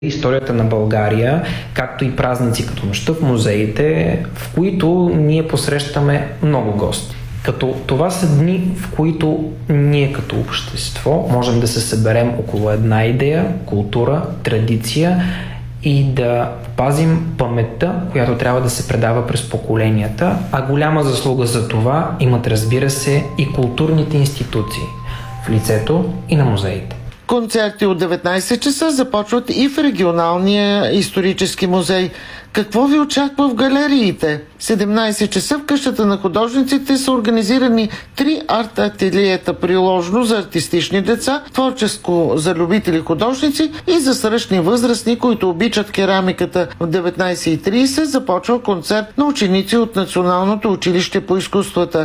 историята на България, както и празници като Нощта в музеите, в които ние посрещаме много гости. Като това са дни, в които ние като общество можем да се съберем около една идея, култура, традиция и да пазим паметта, която трябва да се предава през поколенията, а голяма заслуга за това имат, разбира се, и културните институции в лицето и на музеите. Концерти от 19 часа започват и в регионалния исторически музей. Какво ви очаква в галериите? 17 часа в къщата на художниците са организирани 3 арт-ателиета, приложно за артистични деца, творческо за любители художници и за сръчни възрастни, които обичат керамиката. В 19:30 започва концерт на ученици от Националното училище по изкуствата.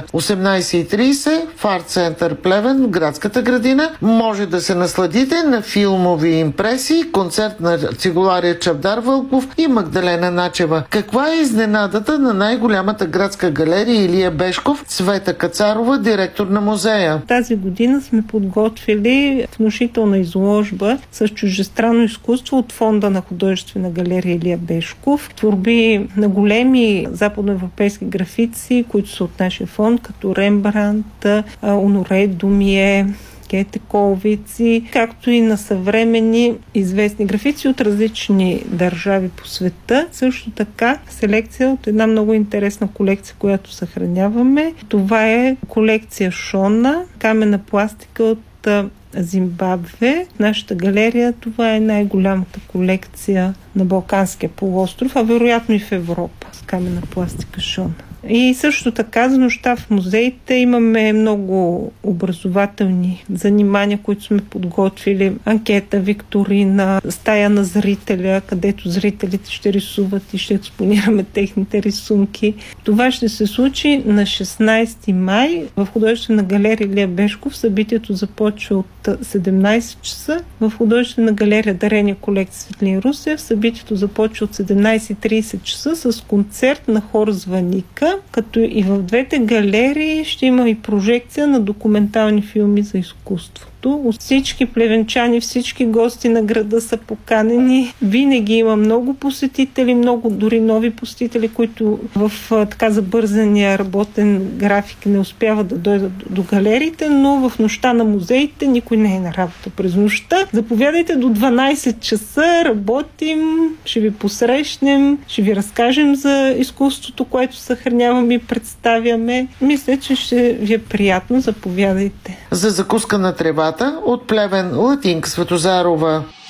18:30 в арт-център Плевен в градската градина може да се насладите на филмови импресии, концерт на цигулария Чавдар Вълков и Магдалена Начева. Каква е изненадата на най-голямата градска галерия Илия Бешков? Цвета Кацарова, директор на музея. Тази година сме подготвили внушителна изложба с чуждестранно изкуство от фонда на художествена галерия Илия Бешков. Творби на големи западноевропейски графици, които са от нашия фонд, като Рембрандт, Оноре Думие, Гете Колвици, както и на съвременни известни графици от различни държави по света. Също така селекция от една много интересна колекция, която съхраняваме. Това е колекция Шона, каменна пластика от Зимбабве. В нашата галерия това е най-голямата колекция на Балканския полуостров, а вероятно и в Европа с каменна пластика Шона. И също така за Нощта в музеите имаме много образователни занимания, които сме подготвили. Анкета, викторина, стая на зрителя, където зрителите ще рисуват и ще експонираме техните рисунки. Това ще се случи на 16 май в художествена галерия Илия Бешков. Събитието започва от 17 часа. В художествена галерия Дарения колекция Светлин Русев събитието започва от 17:30 часа с концерт на хор Звъника, като и в двете галерии ще има и прожекция на документални филми за изкуството. Всички плевенчани, всички гости на града са поканени. Винаги има много посетители, много дори нови посетители, които в така забързания работен график не успяват да дойдат до галериите, но в Нощта на музеите никой не е на работа през нощта. Заповядайте до 12 часа, работим, ще ви посрещнем, ще ви разкажем за изкуството, което съхраняваме и представяме. Мисля, че ще ви е приятно. Заповядайте. За закуска на тревата от Плевен Латинка Светозарова.